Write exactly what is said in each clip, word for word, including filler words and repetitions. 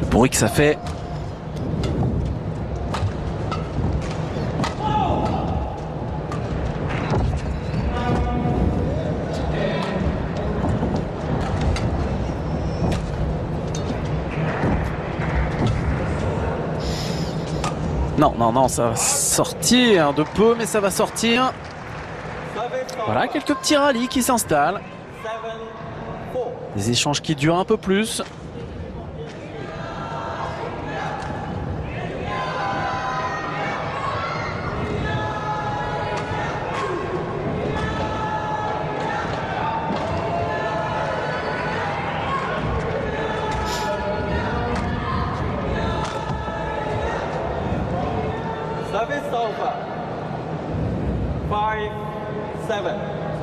Le bruit que ça fait. Non, non, non, ça va sortir de peu, mais ça va sortir. Voilà, quelques petits rallyes qui s'installent. Des échanges qui durent un peu plus. Service over. Five, seven.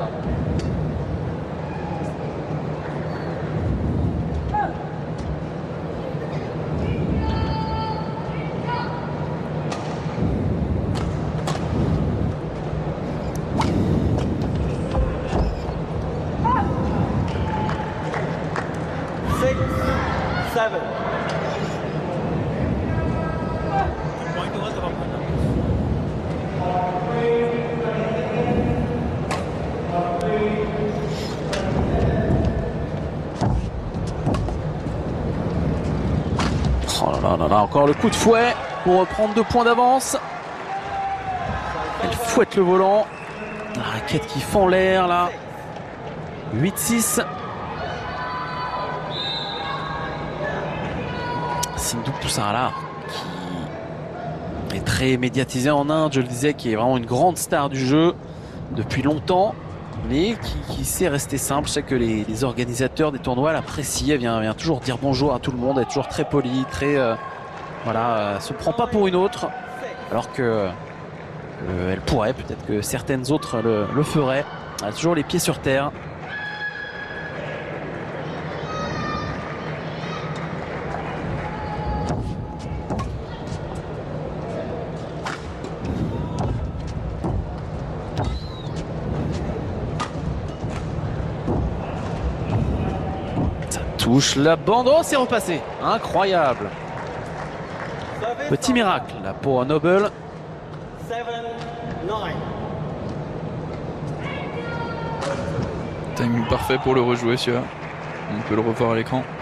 Six, seven. Oh là là là là, encore le coup de fouet pour reprendre deux points d'avance. Elle fouette le volant. La raquette qui fend l'air là. huit six. Sindhu Pussarala qui est très médiatisé en Inde, je le disais, qui est vraiment une grande star du jeu depuis longtemps, mais qui, qui sait rester simple. Je sais que les, les organisateurs des tournois l'apprécient. Elle vient, vient toujours dire bonjour à tout le monde, elle est toujours très polie, très euh, voilà, euh, se prend pas pour une autre, alors que euh, elle pourrait, peut-être que certaines autres le, le feraient. Elle a toujours les pieds sur terre. Touche la bande, oh c'est repassé, incroyable. Petit miracle là pour Noble. Timing parfait pour le rejouer celui-là. On peut le revoir à l'écran.